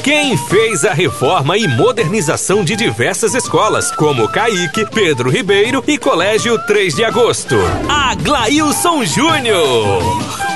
Quem fez a reforma e modernização de diversas escolas, como Caíque, Pedro Ribeiro e Colégio 3 de Agosto? Aglailson Júnior.